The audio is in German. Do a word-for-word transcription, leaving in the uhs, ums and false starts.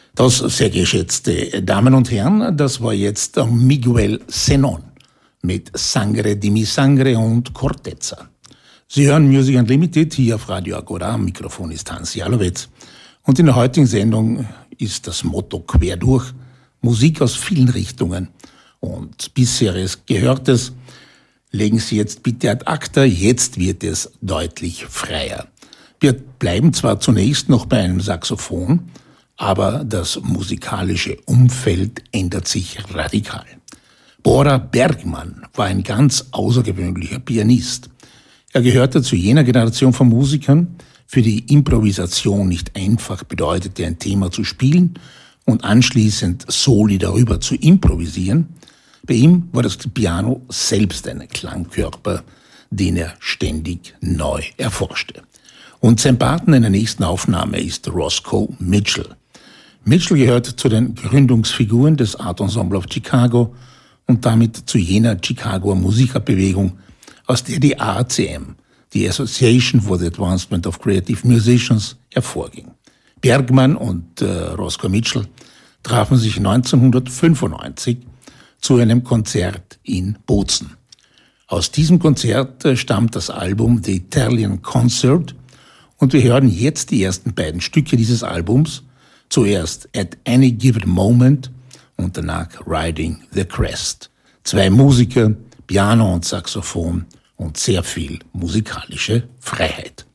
Das, sehr geschätzte Damen und Herren, das war jetzt Miguel Zenón mit Sangre di mi Sangre und Corteza. Sie hören Music Unlimited hier auf Radio Agora. Am Mikrofon ist Hans Jalowitz. Und in der heutigen Sendung ist das Motto quer durch. Musik aus vielen Richtungen und bisheres Gehörtes. Legen Sie jetzt bitte ad acta, jetzt wird es deutlich freier. Wir bleiben zwar zunächst noch bei einem Saxophon, aber das musikalische Umfeld ändert sich radikal. Bora Bergman war ein ganz außergewöhnlicher Pianist. Er gehörte zu jener Generation von Musikern, für die Improvisation nicht einfach bedeutete, ein Thema zu spielen und anschließend Soli darüber zu improvisieren. Bei ihm war das Piano selbst ein Klangkörper, den er ständig neu erforschte. Und sein Partner in der nächsten Aufnahme ist Roscoe Mitchell. Mitchell gehört zu den Gründungsfiguren des Art Ensemble of Chicago und damit zu jener Chicagoer Musikerbewegung, aus der die A A C M, die Association for the Advancement of Creative Musicians, hervorging. Bergman und äh, Roscoe Mitchell trafen sich neunzehnhundertfünfundneunzig zu einem Konzert in Bozen. Aus diesem Konzert äh, stammt das Album The Italian Concert und wir hören jetzt die ersten beiden Stücke dieses Albums, zuerst At Any Given Moment und danach Riding the Crest. Zwei Musiker, Piano und Saxophon und sehr viel musikalische Freiheit.